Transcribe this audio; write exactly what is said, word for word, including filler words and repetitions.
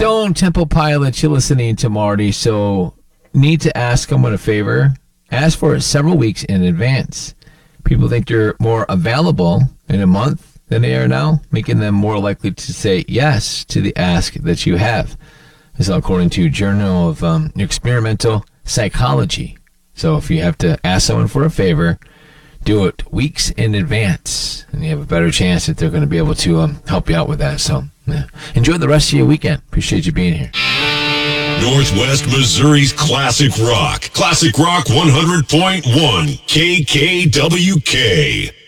Stone Temple Pilots, you're listening to Marty, so need to ask someone a favor. Ask for it several weeks in advance. People think you're more available in a month than they are now, making them more likely to say yes to the ask that you have. This is according to Journal of um, Experimental Psychology. So if you have to ask someone for a favor, do it weeks in advance, and you have a better chance that they're going to be able to um, help you out with that. So yeah. Enjoy the rest of your weekend. Appreciate you being here. Northwest Missouri's Classic Rock. Classic Rock one hundred point one K K W K.